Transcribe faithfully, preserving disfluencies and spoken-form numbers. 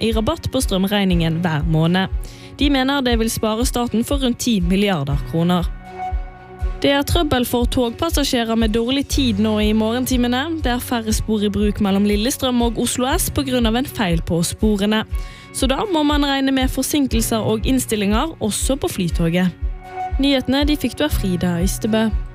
i rabatt på strømregningen hver måned. De mener det vil spare staten for rundt ti milliarder kroner. Det er trøbbel for togpassasjerer med dårlig tid nå i morgentimene. Det er færre spor i bruk mellom Lillestrøm og Oslo S på grunn av en feil på sporene. Så da må man regne med forsinkelser og innstillinger også på flytoget. Nyhetene de fikk du av Frida Ystebø.